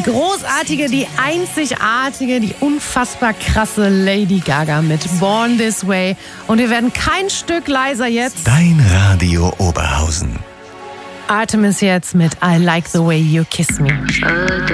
großartige, die einzigartige, die unfassbar krasse Lady Gaga mit Born This Way. Und wir werden kein Stück leiser jetzt. Dein Radio Oberhausen. Artemis jetzt mit I Like the Way You Kiss Me.